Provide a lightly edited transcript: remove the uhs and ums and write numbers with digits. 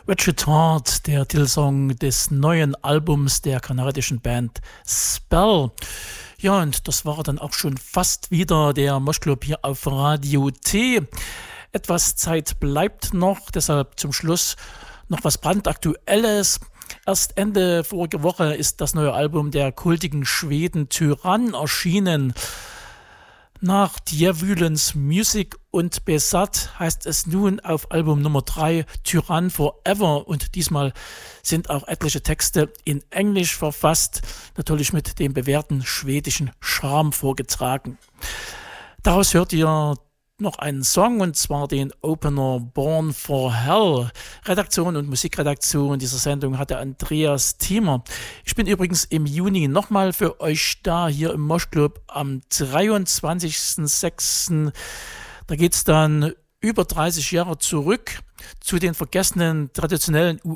Richard Hart, der Titelsong des neuen Albums der kanadischen Band Spell. Ja, und das war dann auch schon fast wieder der Moschclub hier auf Radio T. Etwas Zeit bleibt noch, deshalb zum Schluss noch was brandaktuelles. Erst Ende vorige Woche ist das neue Album der kultigen Schweden Tyrann erschienen. Nach Djävulens Music und Besatt heißt es nun auf Album Nummer 3 Tyrann Forever, und diesmal sind auch etliche Texte in Englisch verfasst, natürlich mit dem bewährten schwedischen Charme vorgetragen. Daraus hört ihr noch einen Song, und zwar den Opener Born for Hell. Redaktion und Musikredaktion dieser Sendung hatte Andreas Thiemer. Ich bin übrigens im Juni nochmal für euch da, hier im Moschclub am 23.06. Da geht es dann über 30 Jahre zurück zu den vergessenen traditionellen